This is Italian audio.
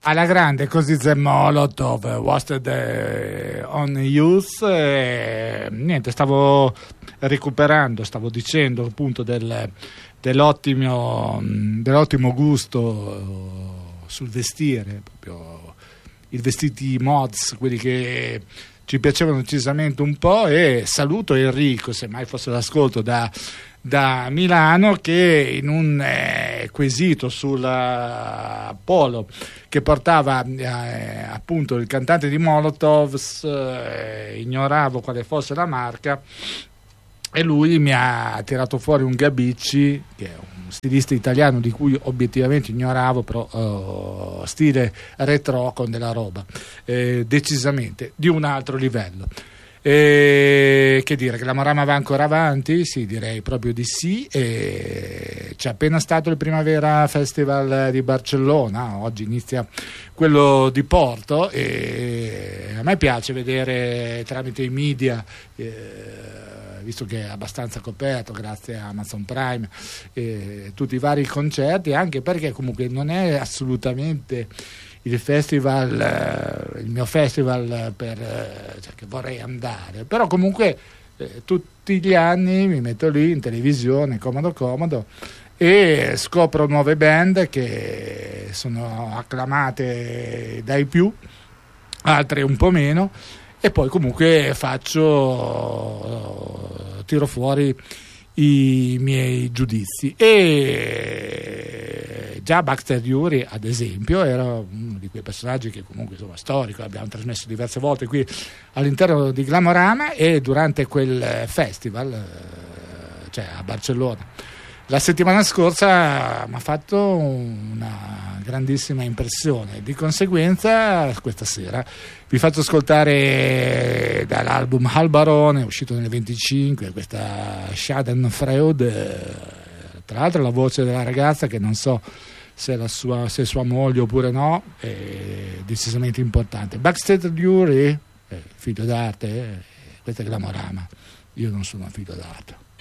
Alla grande, così c'è Molotov, Wasted on Youth. Niente, stavo dicendo appunto dell'ottimo gusto sul vestire, proprio i vestiti mods, quelli che ci piacevano decisamente un po'. E saluto Enrico, se mai fosse l'ascolto, da Milano, che in un quesito sul polo che portava appunto il cantante di Molotov, ignoravo quale fosse la marca, e lui mi ha tirato fuori un Gabicci, che è un stilista italiano di cui obiettivamente ignoravo, però stile retro, con della roba decisamente di un altro livello. Che dire, che Glamorama va ancora avanti? Sì, direi proprio di sì. C'è appena stato il Primavera Festival di Barcellona, oggi inizia quello di Porto, e a me piace vedere tramite i media, visto che è abbastanza coperto grazie a Amazon Prime, tutti i vari concerti, anche perché comunque non è assolutamente il mio festival cioè, che vorrei andare, però comunque tutti gli anni mi metto lì in televisione, comodo, e scopro nuove band che sono acclamate dai più, altre un po' meno, e poi comunque tiro fuori i miei giudizi. E già Baxter Dury, ad esempio, era uno di quei personaggi che comunque insomma storico, abbiamo trasmesso diverse volte qui all'interno di Glamorama, e durante quel festival, cioè a Barcellona la settimana scorsa, mi ha fatto una grandissima impressione. Di conseguenza questa sera vi faccio ascoltare dall'album Albarone, uscito nel 25, questa Schadenfreude, tra l'altro la voce della ragazza, che non so se è sua moglie oppure no, è decisamente importante. Baxter Dury, figlio d'arte, questo è Glamorama, io non sono figlio d'arte.